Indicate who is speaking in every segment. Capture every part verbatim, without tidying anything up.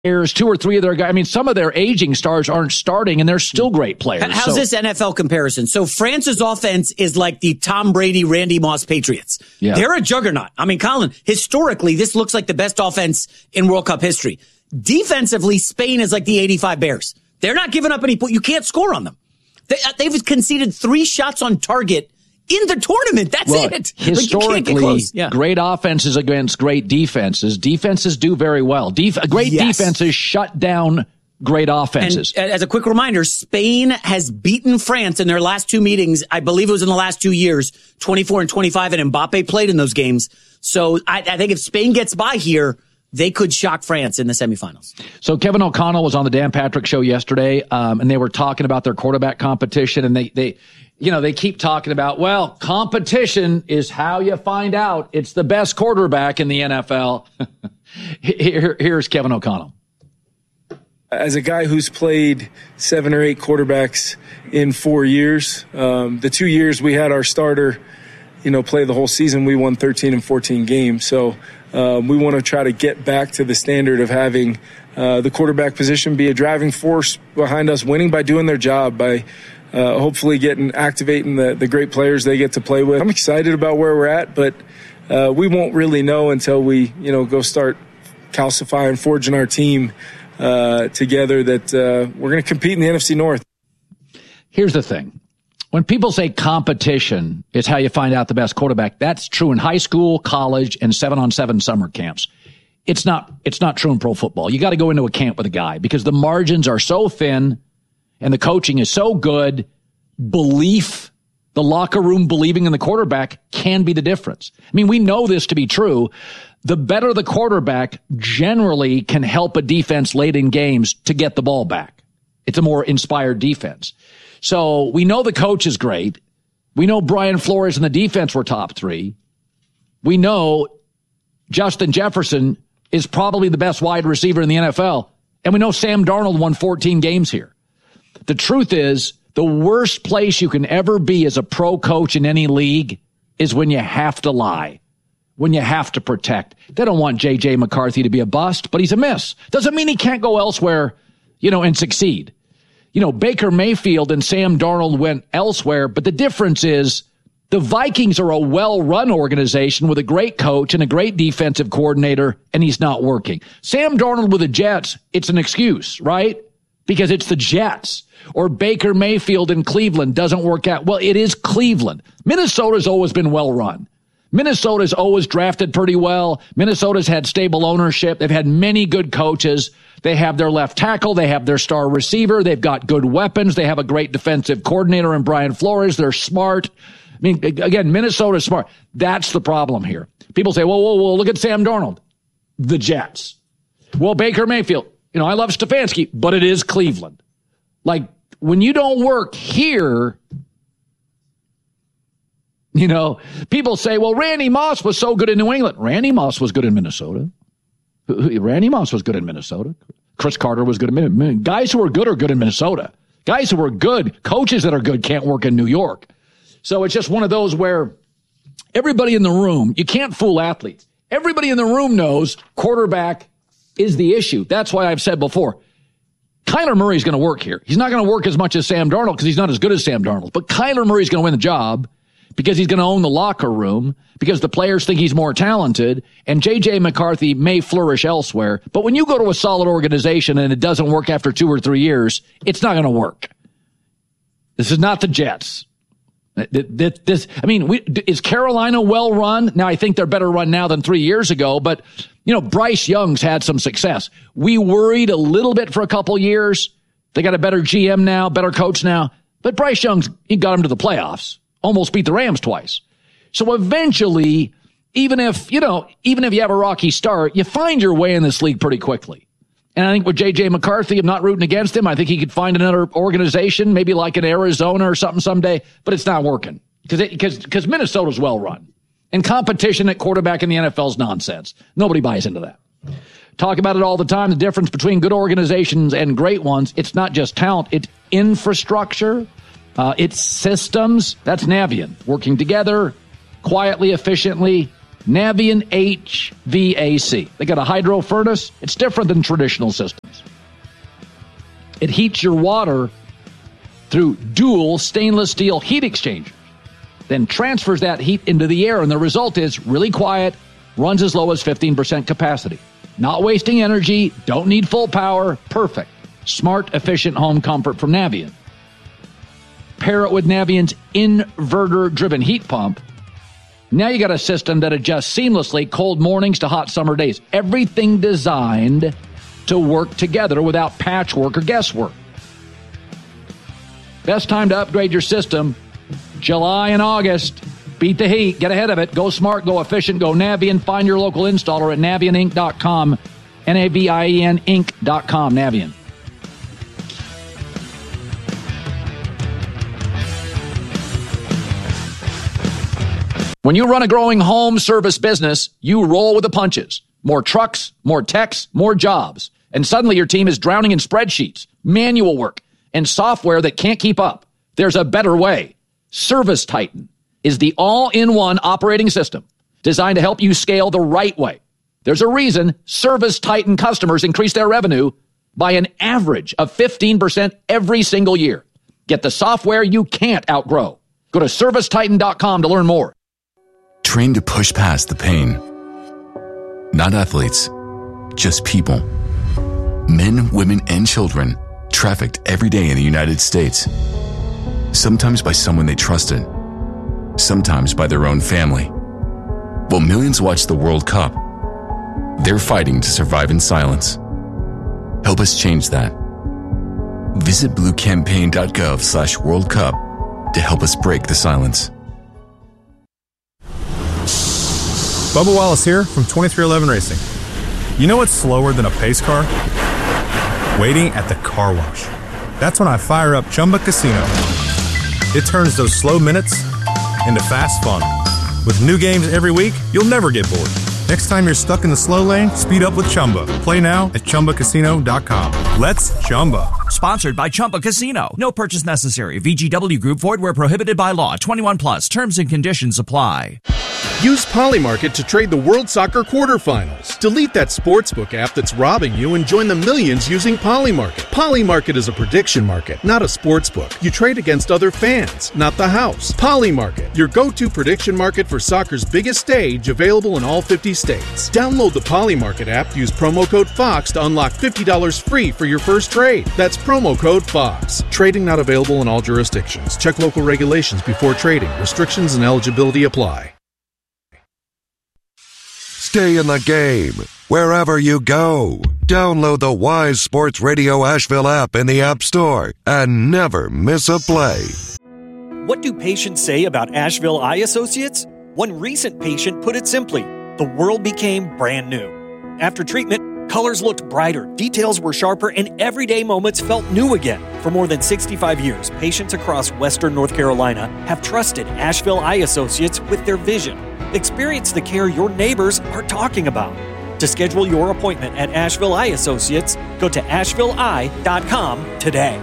Speaker 1: There's two or three of their guys. I mean, some of their aging stars aren't starting, and they're still great players.
Speaker 2: How's
Speaker 1: so.
Speaker 2: this N F L comparison? So France's offense is like the Tom Brady, Randy Moss Patriots. Yeah. They're a juggernaut. I mean, Colin, historically, this looks like the best offense in World Cup history. Defensively, Spain is like the eighty-five Bears. They're not giving up any points. You can't score on them. They, they've conceded three shots on target in the tournament. That's
Speaker 1: well,
Speaker 2: it.
Speaker 1: Historically,
Speaker 2: like yeah.
Speaker 1: great offenses against great defenses. Defenses do very well. Def- great yes. defenses shut down great offenses.
Speaker 2: And as a quick reminder, Spain has beaten France in their last two meetings. I believe it was in the last two years, twenty-four and twenty-five, and Mbappe played in those games. So I, I think if Spain gets by here, they could shock France in the semifinals.
Speaker 1: So Kevin O'Connell was on the Dan Patrick Show yesterday, um, and they were talking about their quarterback competition, and they, they, you know, they keep talking about, well, competition is how you find out it's the best quarterback in the N F L. Here, here's Kevin O'Connell.
Speaker 3: As a guy who's played seven or eight quarterbacks in four years, um, the two years we had our starter, you know, play the whole season, we won thirteen and fourteen games. So um, we want to try to get back to the standard of having uh, the quarterback position be a driving force behind us winning by doing their job, by uh, hopefully getting activating the, the great players they get to play with. I'm excited about where we're at, but uh, we won't really know until we, you know, go start calcifying, forging our team uh, together that uh, we're going to compete in the N F C North.
Speaker 1: Here's the thing. When people say competition is how you find out the best quarterback, that's true in high school, college, and seven-on-seven summer camps. It's not, it's not true in pro football. You got to go into a camp with a guy because the margins are so thin and the coaching is so good. Belief, the locker room believing in the quarterback can be the difference. I mean, we know this to be true. The better the quarterback generally can help a defense late in games to get the ball back. It's a more inspired defense. So we know the coach is great. We know Brian Flores and the defense were top three. We know Justin Jefferson is probably the best wide receiver in the N F L. And we know Sam Darnold won fourteen games here. The truth is, the worst place you can ever be as a pro coach in any league is when you have to lie, when you have to protect. They don't want J J McCarthy to be a bust, but he's a miss. Doesn't mean he can't go elsewhere, you know, and succeed. You know, Baker Mayfield and Sam Darnold went elsewhere, but the difference is the Vikings are a well-run organization with a great coach and a great defensive coordinator, and he's not working. Sam Darnold with the Jets, it's an excuse, right? Because it's the Jets. Or Baker Mayfield in Cleveland doesn't work out. Well, it is Cleveland. Minnesota's always been well-run. Minnesota's always drafted pretty well. Minnesota's had stable ownership. They've had many good coaches. They have their left tackle. They have their star receiver. They've got good weapons. They have a great defensive coordinator in Brian Flores. They're smart. I mean, again, Minnesota's smart. That's the problem here. People say, whoa, whoa, whoa, look at Sam Darnold. The Jets. Well, Baker Mayfield. You know, I love Stefanski, but it is Cleveland. Like, when you don't work here, you know, people say, well, Randy Moss was so good in New England. Randy Moss was good in Minnesota. Randy Moss was good in Minnesota. Chris Carter was good in Minnesota. Guys who are good are good in Minnesota. Guys who are good, coaches that are good can't work in New York. So it's just one of those where everybody in the room, you can't fool athletes. Everybody in the room knows quarterback is the issue. That's why I've said before, Kyler Murray's going to work here. He's not going to work as much as Sam Darnold because he's not as good as Sam Darnold. But Kyler Murray's going to win the job because he's going to own the locker room, because the players think he's more talented, and J J McCarthy may flourish elsewhere. But when you go to a solid organization and it doesn't work after two or three years, it's not going to work. This is not the Jets. This, this, I mean, we, is Carolina well run? Now, I think they're better run now than three years ago, but, you know, Bryce Young's had some success. We worried a little bit for a couple years. They got a better G M now, better coach now, but Bryce Young's, he got him to the playoffs, almost beat the Rams twice. So eventually, even if, you know, even if you have a rocky start, you find your way in this league pretty quickly. And I think with J J McCarthy, I'm not rooting against him. I think he could find another organization, maybe like in Arizona or something someday, but it's not working because because because Minnesota's well run. And competition at quarterback in the N F L is nonsense. Nobody buys into that. Talk about it all the time, the difference between good organizations and great ones. It's not just talent, it's infrastructure, uh, it's systems. That's Navient, working together, quietly, efficiently, Navien H V A C. They got a hydro furnace. It's different than traditional systems. It heats your water through dual stainless steel heat exchangers, then transfers that heat into the air, and the result is really quiet, runs as low as fifteen percent capacity. Not wasting energy, don't need full power, perfect. Smart, efficient home comfort from Navien. Pair it with Navien's inverter-driven heat pump. Now you got a system that adjusts seamlessly cold mornings to hot summer days. Everything designed to work together without patchwork or guesswork. Best time to upgrade your system, July and August. Beat the heat. Get ahead of it. Go smart. Go efficient. Go Navien. Find your local installer at Navien Inc dot com. N A V I E N Inc dot com. Navien. When you run a growing home service business, you roll with the punches. More trucks, more techs, more jobs. And suddenly your team is drowning in spreadsheets, manual work, and software that can't keep up. There's a better way. ServiceTitan is the all-in-one operating system designed to help you scale the right way. There's a reason ServiceTitan customers increase their revenue by an average of fifteen percent every single year. Get the software you can't outgrow. Go to Service Titan dot com to learn more.
Speaker 4: Trained to push past the pain. Not athletes, just people. Men, women, and children trafficked every day in the United States. Sometimes by someone they trusted. Sometimes by their own family. While millions watch the World Cup, they're fighting to survive in silence. Help us change that. Visit blue campaign dot gov slash World Cup to help us break the silence.
Speaker 5: Bubba Wallace here from twenty-three eleven Racing. You know what's slower than a pace car? Waiting at the car wash. That's when I fire up Chumba Casino. It turns those slow minutes into fast fun. With new games every week, you'll never get bored. Next time you're stuck in the slow lane, speed up with Chumba. Play now at Chumba Casino dot com. Let's Chumba.
Speaker 6: Sponsored by Chumba Casino. No purchase necessary. V G W Group. Void where prohibited by law. twenty-one plus. Terms and conditions apply.
Speaker 7: Use Polymarket to trade the World Soccer quarterfinals. Delete that sportsbook app that's robbing you and join the millions using Polymarket. Polymarket is a prediction market, not a sportsbook. You trade against other fans, not the house. Polymarket, your go-to prediction market for soccer's biggest stage, available in all fifty states. Download the Polymarket app, use promo code FOX to unlock fifty dollars free for your first trade. That's promo code FOX. Trading not available in all jurisdictions. Check local regulations before trading. Restrictions and eligibility apply.
Speaker 8: Stay in the game wherever you go. Download the Wise Sports Radio Asheville app in the App Store and never miss a play.
Speaker 9: What do patients say about Asheville Eye Associates? One recent patient put it simply, the world became brand new. After treatment, colors looked brighter, details were sharper, and everyday moments felt new again. For more than sixty-five years, patients across Western North Carolina have trusted Asheville Eye Associates with their vision. Experience the care your neighbors are talking about. To schedule your appointment at Asheville Eye Associates, go to asheville eye dot com today.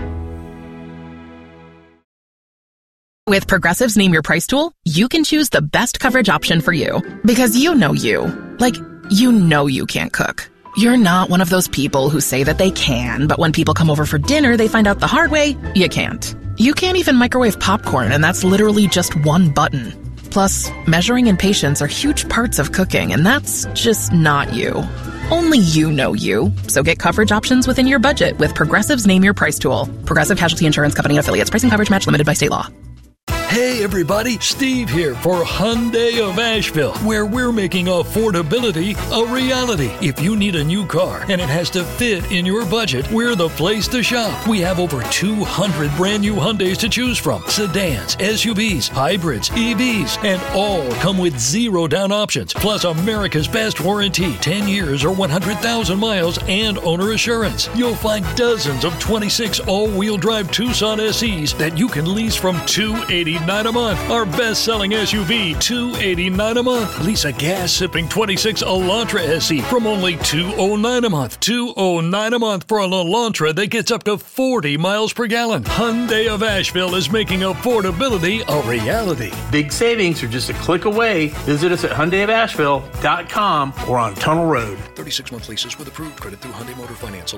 Speaker 10: With Progressive's Name Your Price tool, you can choose the best coverage option for you. Because you know you. Like, you know you can't cook. You're not one of those people who say that they can, but when people come over for dinner, they find out the hard way, you can't. You can't even microwave popcorn, and that's literally just one button. Plus, measuring and patience are huge parts of cooking, and that's just not you. Only you know you. So get coverage options within your budget with Progressive's Name Your Price tool. Progressive Casualty Insurance Company and Affiliates. Pricing coverage match limited by state law.
Speaker 11: Hey everybody, Steve here for Hyundai of Asheville, where we're making affordability a reality. If you need a new car and it has to fit in your budget, we're the place to shop. We have over two hundred brand new Hyundais to choose from. Sedans, S U Vs, hybrids, E Vs, and all come with zero down options. Plus America's best warranty, ten years or one hundred thousand miles and owner assurance. You'll find dozens of twenty-six all-wheel drive Tucson S Es that you can lease from two hundred eighty eighty-nine a month. Our best-selling S U V, two hundred eighty-nine a month. Lease a gas-sipping twenty-six Elantra S E from only two hundred nine a month. two hundred nine a month for an Elantra that gets up to forty miles per gallon. Hyundai of Asheville is making affordability a reality.
Speaker 12: Big savings are just a click away. Visit us at Hyundai of Asheville dot com or on Tunnel Road.
Speaker 11: thirty-six month leases with approved credit through Hyundai Motor Finance.